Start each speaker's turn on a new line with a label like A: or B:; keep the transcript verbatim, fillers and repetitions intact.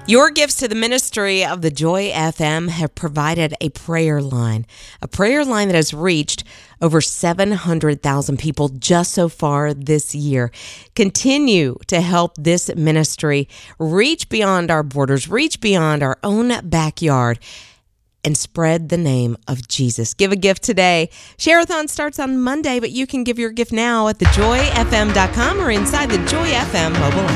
A: Your gifts to the ministry of the Joy F M have provided a prayer line, a prayer line that has reached over seven hundred thousand people just so far this year. Continue to help this ministry reach beyond our borders, reach beyond our own backyard, and spread the name of Jesus. Give a gift today. Share-a-thon starts on Monday, but you can give your gift now at the joy f m dot com or inside the Joy F M mobile app.